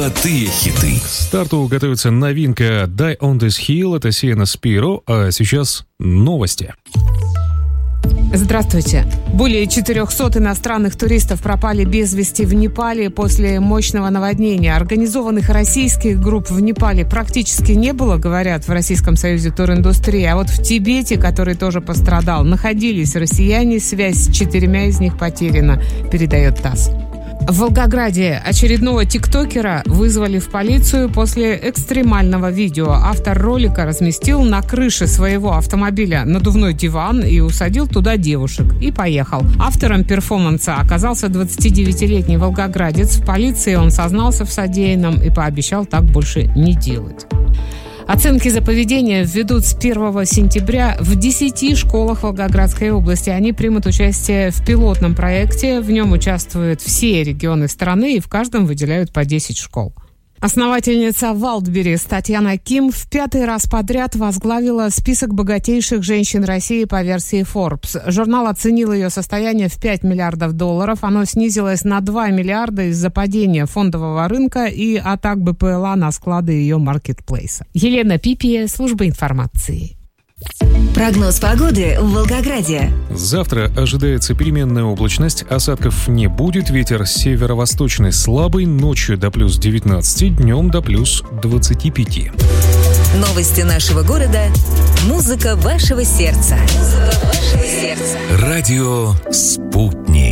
Золотые хиты. К старту готовится новинка Die on this Hill, это Сиена Спиро, а сейчас новости. Здравствуйте. Более 400 иностранных туристов пропали без вести в Непале после мощного наводнения. Организованных российских групп в Непале практически не было, говорят в Российском союзе туриндустрии. А вот в Тибете, который тоже пострадал, находились россияне. Связь с 4 из них потеряна, передает ТАСС. В Волгограде очередного тиктокера вызвали в полицию после экстремального видео. Автор ролика разместил на крыше своего автомобиля надувной диван и усадил туда девушек. И поехал. Автором перформанса оказался 29-летний волгоградец. В полиции он сознался в содеянном и пообещал так больше не делать. Оценки за поведение введут с 1 сентября в 10 школах Волгоградской области. Они примут участие в пилотном проекте. В нем участвуют все регионы страны, и в каждом выделяют по 10 школ. Основательница Wildberries Татьяна Ким в 5-й раз подряд возглавила список богатейших женщин России по версии Forbes. Журнал оценил ее состояние в $5 миллиардов. Оно снизилось на 2 миллиарда из-за падения фондового рынка и атак БПЛА на склады ее маркетплейса. Елена Пипия, служба информации. Прогноз погоды в Волгограде. Завтра ожидается переменная облачность, осадков не будет, ветер северо-восточный слабый, ночью до плюс 19, днем до плюс 25. Новости нашего города. Музыка вашего сердца. Радио «Спутник».